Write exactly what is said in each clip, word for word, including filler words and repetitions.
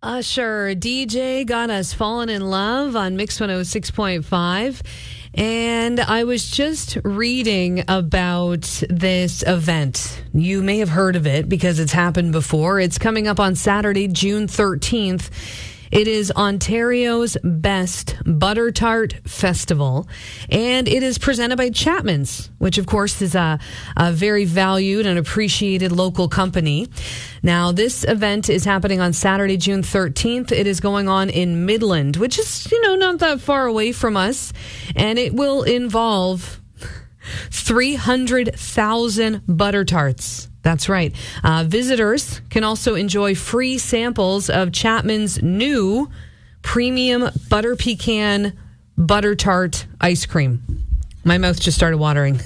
Usher, D J got us falling in love on Mix one oh six point five. And I was just reading about this event. You may have heard of it because it's happened before. It's coming up on Saturday, June thirteenth. It is Ontario's best butter tart festival, and it is presented by Chapman's, which of course is a, a very valued and appreciated local company. Now, this event is happening on Saturday, June thirteenth. It is going on in Midland, which is, you know, not that far away from us, and it will involve three hundred thousand butter tarts. That's right. Uh, visitors can also enjoy free samples of Chapman's new premium butter pecan butter tart ice cream. My mouth just started watering.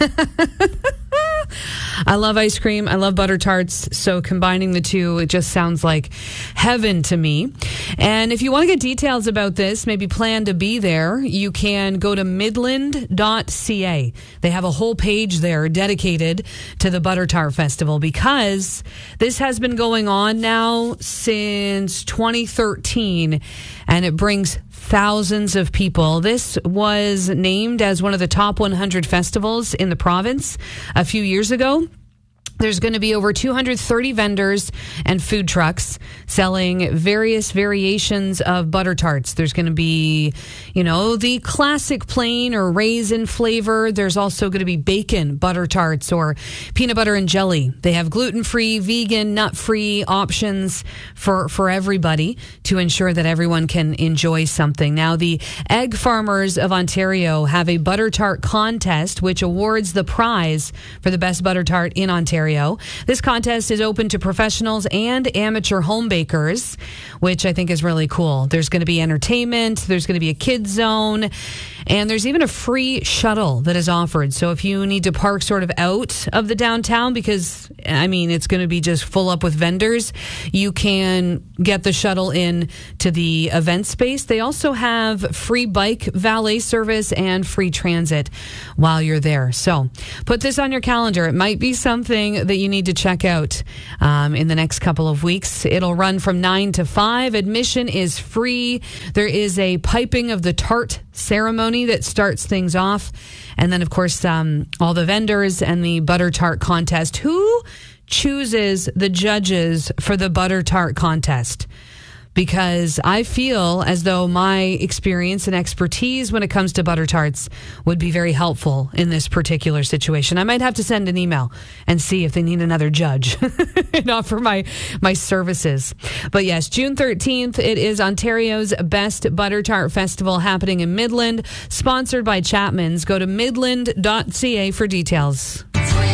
I love ice cream. I love butter tarts. So combining the two, it just sounds like heaven to me. And if you want to get details about this, maybe plan to be there, you can go to midland dot c a. They have a whole page there dedicated to the Butter Tart Festival because this has been going on now since twenty thirteen, and it brings thousands of people. This was named as one of the top one hundred festivals in the province a few years ago. There's going to be over two hundred thirty vendors and food trucks selling various variations of butter tarts. There's going to be, you know, the classic plain or raisin flavor. There's also going to be bacon butter tarts or peanut butter and jelly. They have gluten-free, vegan, nut-free options for, for everybody to ensure that everyone can enjoy something. Now, the Egg Farmers of Ontario have a butter tart contest, which awards the prize for the best butter tart in Ontario. This contest is open to professionals and amateur home bakers, which I think is really cool. There's going to be entertainment, there's going to be a kids zone, and there's even a free shuttle that is offered. So if you need to park sort of out of the downtown because, I mean, it's going to be just full up with vendors, you can get the shuttle in to the event space. They also have free bike valet service and free transit while you're there. So put this on your calendar. It might be something that you need to check out um, in the next couple of weeks. It'll run from nine to five. Admission is free. There is a piping of the tart ceremony that starts things off. And then, of course, um, all the vendors and the butter tart contest. Who chooses the judges for the butter tart contest? Because I feel as though my experience and expertise when it comes to butter tarts would be very helpful in this particular situation. I might have to send an email and see if they need another judge and offer my, my services. But yes, June thirteenth, it is Ontario's best butter tart festival happening in Midland, sponsored by Chapman's. Go to midland dot c a for details.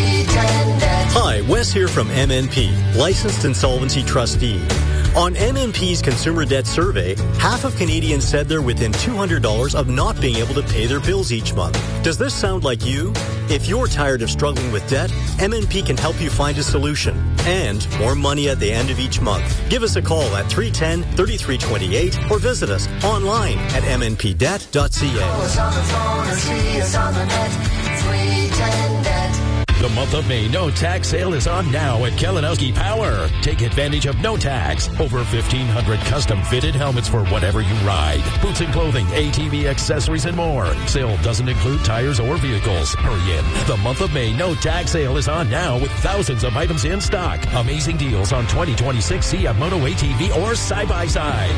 Hi, Wes here from M N P, licensed insolvency trustee. On M N P's consumer debt survey, half of Canadians said they're within two hundred dollars of not being able to pay their bills each month. Does this sound like you? If you're tired of struggling with debt, M N P can help you find a solution and more money at the end of each month. Give us a call at three one zero, three three two eight or visit us online at m n p debt dot c a. The month of May no tax sale is on now at Kalinowski Power. Take advantage of no tax. Over fifteen hundred custom fitted helmets for whatever you ride. Boots and clothing, A T V accessories and more. Sale doesn't include tires or vehicles. Hurry in. The month of May no tax sale is on now with thousands of items in stock. Amazing deals on twenty twenty-six C F Moto A T V or side-by-side.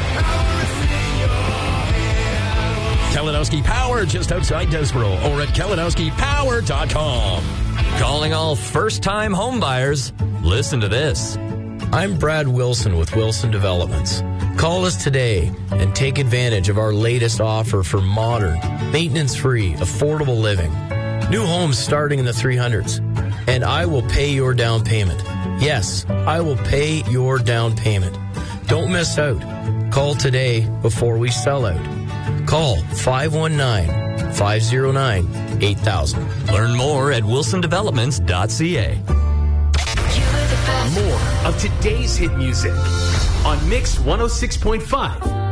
Kalinowski Power just outside Desborough or at kalinowski power dot com. Calling all first-time home buyers. Listen to this. I'm Brad Wilson with Wilson Developments. Call us today and take advantage of our latest offer for modern, maintenance-free, affordable living. New homes starting in the three hundreds. And I will pay your down payment. Yes, I will pay your down payment. Don't miss out. Call today before we sell out. Call five one nine, five zero nine, eight thousand. Learn more at wilson developments dot c a. More of today's hit music on Mix one oh six point five.